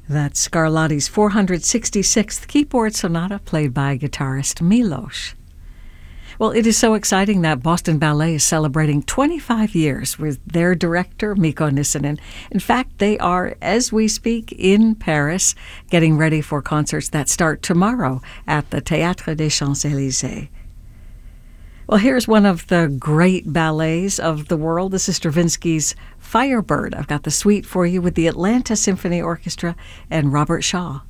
That's Scarlatti's 466th keyboard sonata played by guitarist Milos. Well, it is so exciting that Boston Ballet is celebrating 25 years with their director, Mikko Nissinen. In fact, they are, as we speak, in Paris, getting ready for concerts that start tomorrow at the Théâtre des Champs-Élysées. Well, here's one of the great ballets of the world. This is Stravinsky's Firebird. I've got the suite for you with the Atlanta Symphony Orchestra and Robert Shaw.